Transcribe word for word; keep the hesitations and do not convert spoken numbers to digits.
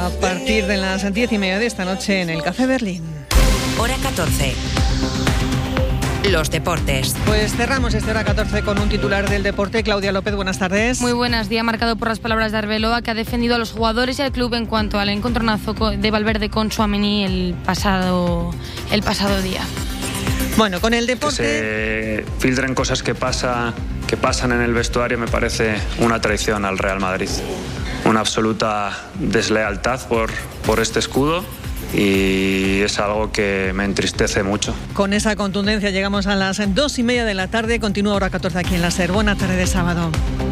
a partir de las diez y media de esta noche en el Café Berlín. Hora catorce. Los deportes. Pues cerramos esta hora catorce con un titular del deporte. Claudia López, buenas tardes. Muy buenas, día marcado por las palabras de Arbeloa, que ha defendido a los jugadores y al club en cuanto al encontronazo de Valverde con Tchouaméni el pasado, el pasado día. Bueno, con el deporte... Que se filtren cosas que, pasa, que pasan en el vestuario me parece una traición al Real Madrid. Una absoluta deslealtad por, por este escudo. Y es algo que me entristece mucho. Con esa contundencia llegamos a las dos y media de la tarde. Continúa Hora catorce aquí en la SER. Buena tarde de sábado.